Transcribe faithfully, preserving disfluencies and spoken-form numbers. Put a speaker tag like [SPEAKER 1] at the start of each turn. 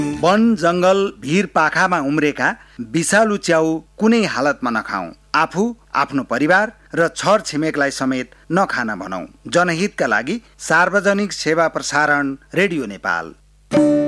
[SPEAKER 1] वन जंगल भीर पाखामा उम्रेका विषालु च्याउ कुनै हालतमा नखाऊ। आफू, आफ्नो परिवार र छर छिमेकलाई समेत नखान भनौं। जनहितका लागि सार्वजनिक सेवा प्रसारण रेडियो नेपाल।